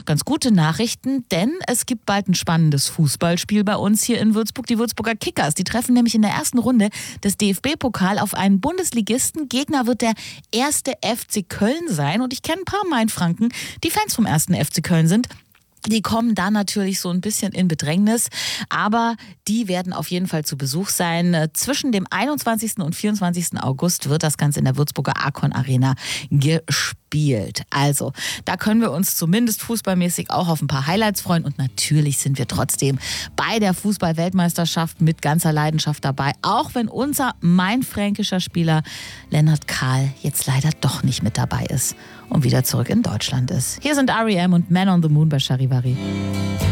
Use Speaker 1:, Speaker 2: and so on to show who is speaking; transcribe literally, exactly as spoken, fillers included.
Speaker 1: ganz gute Nachrichten, denn es gibt bald ein spannendes Fußballspiel bei uns hier in Würzburg. Die Würzburger Kickers, die treffen nämlich in der ersten Runde des D F B-Pokal auf einen Bundesligisten. Gegner wird der erste F C Köln sein. Und ich kenne ein paar Mainfranken, die Fans vom ersten F C Köln sind. Die kommen da natürlich so ein bisschen in Bedrängnis, aber die werden auf jeden Fall zu Besuch sein. Zwischen dem einundzwanzigsten und vierundzwanzigsten August wird das Ganze in der Würzburger Arcon Arena gespielt. Also, da können wir uns zumindest fußballmäßig auch auf ein paar Highlights freuen. Und natürlich sind wir trotzdem bei der Fußball-Weltmeisterschaft mit ganzer Leidenschaft dabei. Auch wenn unser mainfränkischer Spieler Lennart Kahl jetzt leider doch nicht mit dabei ist und wieder zurück in Deutschland ist. Hier sind R E M und Man on the Moon bei Charivari.